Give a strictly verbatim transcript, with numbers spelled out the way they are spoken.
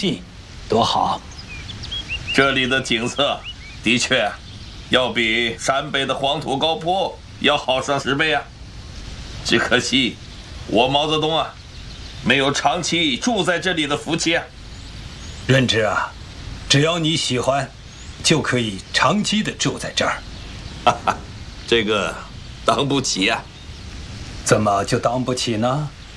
信，多好！ 这里的景色的确要比山北的黄土高坡要好上十倍啊！只可惜我毛泽东啊，没有长期住在这里的福气啊。 润之啊，只要你喜欢，就可以长期的住在这儿。 哈哈，这个当不起呀、啊。 怎么就当不起呢？